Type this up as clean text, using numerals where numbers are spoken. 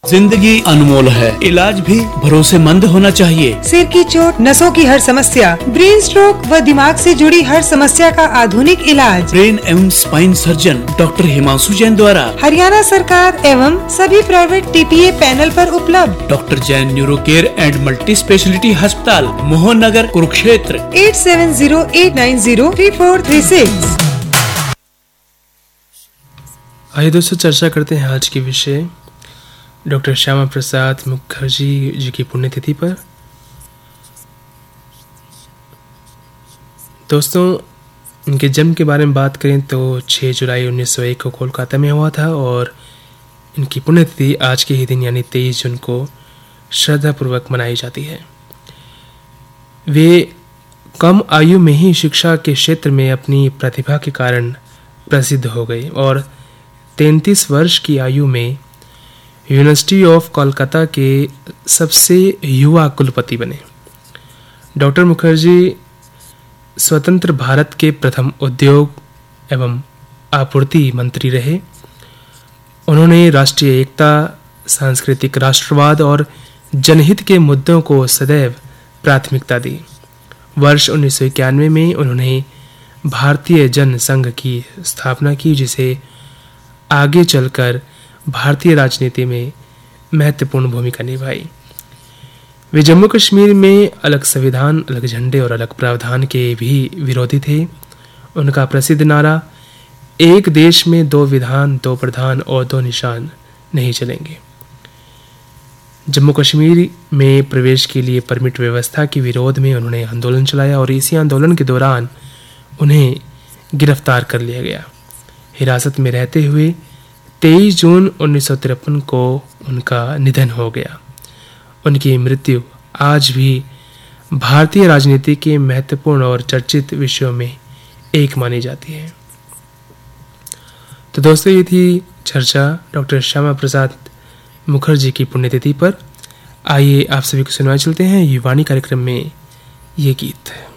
जिंदगी अनमोल है, इलाज भी भरोसेमंद होना चाहिए। सिर की चोट, नसों की हर समस्या, ब्रेन स्ट्रोक व दिमाग से जुड़ी हर समस्या का आधुनिक इलाज ब्रेन एवं spine surgeon doctor Himanshu Jain द्वारा हरियाणा सरकार एवं सभी प्राइवेट TPA पैनल पर उपलब्ध। Doctor Jain neuro care and multi speciality अस्पताल, मोहन नगर, कुरुक्षेत्र। 8708903436। आइए दोस्तों, चर्चा करते हैं आज के विषय डॉक्टर श्यामा प्रसाद मुखर्जी जी की पुण्यतिथि पर। दोस्तों, इनके जन्म के बारे में बात करें तो 6 जुलाई 1901 को कोलकाता में हुआ था और इनकी पुण्यतिथि आज के ही दिन यानी 23 जून को श्रद्धापूर्वक मनाई जाती है। वे कम आयु में ही शिक्षा के क्षेत्र में अपनी प्रतिभा के कारण प्रसिद्ध हो गए और 33 वर्ष की आयु में यूनिवर्सिटी ऑफ कोलकाता के सबसे युवा कुलपति बने। डॉक्टर मुखर्जी स्वतंत्र भारत के प्रथम उद्योग एवं आपूर्ति मंत्री रहे। उन्होंने राष्ट्रीय एकता, सांस्कृतिक राष्ट्रवाद और जनहित के मुद्दों को सदैव प्राथमिकता दी। वर्ष 1991 में उन्होंने भारतीय जन संघ की स्थापना की, जिसे आगे चलकर भारतीय राजनीति में महत्वपूर्ण भूमिका निभाई। वे जम्मू कश्मीर में अलग संविधान, अलग झंडे और अलग प्रावधान के भी विरोधी थे। उनका प्रसिद्ध नारा, एक देश में 2 विधान, 2 प्रधान और 2 निशान नहीं चलेंगे। जम्मू कश्मीर में प्रवेश के लिए परमिट व्यवस्था के विरोध में उन्होंने आंदोलन चलाया और इसी आंदोलन के दौरान उन्हें गिरफ्तार कर लिया गया। हिरासत में रहते हुए 23 जून 1953 को उनका निधन हो गया। उनकी मृत्यु आज भी भारतीय राजनीति के महत्वपूर्ण और चर्चित विषयों में एक मानी जाती है। तो दोस्तों, ये थी चर्चा डॉक्टर श्यामा प्रसाद मुखर्जी की पुण्यतिथि पर। आइए आप सभी को सुनवाए चलते हैं युवानी कार्यक्रम में ये गीत।